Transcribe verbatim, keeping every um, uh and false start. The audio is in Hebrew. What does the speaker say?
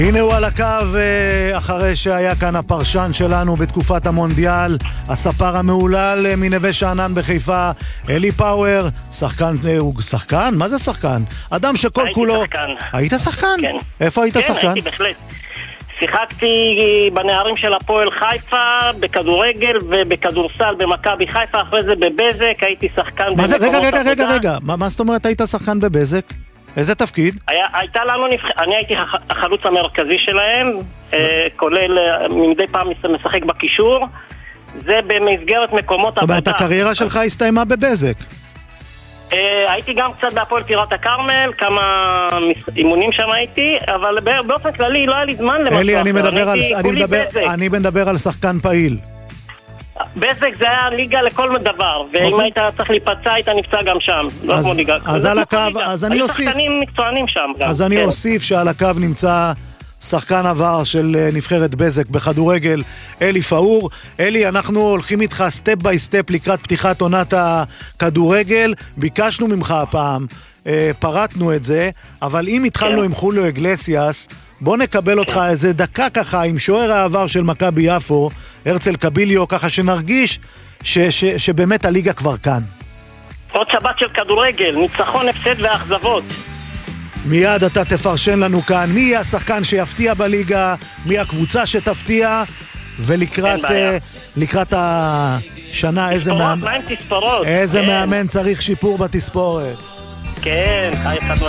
הנה הוא על הקו אחרי שהיה כאן הפרשן שלנו בתקופת המונדיאל, הספר המעולל מנווה שאנן בחיפה, אלי פאוור, שחקן, הוא שחקן? מה זה שחקן? אדם שכל הייתי כולו... שחקן. היית שחקן? כן. איפה היית כן, שחקן? כן, הייתי בהחלט. שיחקתי בנערים של הפועל חיפה, בכדורגל ובכדורסל במכבי חיפה, אחרי זה בבזק, הייתי שחקן... מה זה? רגע, רגע, עבודה. רגע, רגע, מה, מה זאת אומרת היית שחקן בבזק? איזה תפקיד? היה, הייתה לנו נבח... אני הייתי החלוץ המרכזי שלהם, אה, כולל אה, מדי פעם משחק בקישור, זה במסגרת מקומות עבודה. זאת אומרת, הקריירה שלך הסתיימה בבזק. אה, הייתי גם קצת בהפועל טירת הכרמל, כמה אימונים שם הייתי, אבל באופן כללי לא היה לי זמן למשהו. אלי, אני מדבר על, אני מדבר, בזק. אני מדבר על שחקן פעיל. בזק זה היה ליגה לכל דבר, ואם היית צריך להיפצע, היית נפצע גם שם. לא כמו ליגה. אז על הקו, אז אני אוסיף... היו שחקנים מקצוענים שם גם. אז אני אוסיף שעל הקו נמצא שחקן עבר של נבחרת בזק בכדורגל, אלי פאור. אלי, אנחנו הולכים איתך סטפ ביי סטפ לקראת פתיחת עונת הכדורגל. ביקשנו ממך הפעם, פרטנו את זה, אבל אם התחלנו עם חוליו אגלסיאס, בוא נקבל אותך איזה דקה ככה עם שוער העבר של מכבי יפו, הרצל קביליו, ככה שנרגיש ש- ש- שבאמת הליגה כבר כאן. עוד שבת של כדורגל, ניצחון, הפסד ואכזבות. מיד אתה תפרשן לנו כאן מי יהיה השחקן שיפתיע בליגה, מי הקבוצה שתפתיע, ולקראת uh, לקראת השנה איזה, מאמן, תספורות, איזה כן. מאמן צריך שיפור בתספורת. כן, חי אחד